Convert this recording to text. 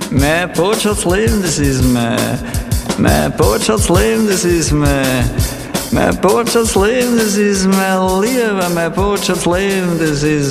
Mijn poortschatsleben, das ist mijn poortschatsleben, das ist mijn poortschatsleben, das ist mijn lieve, mijn poortschatsleben, das is